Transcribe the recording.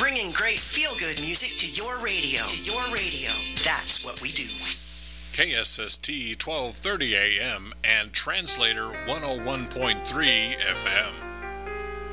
Bringing great feel-good music to your radio. That's what we do. KSST 1230 AM and Translator 101.3 FM.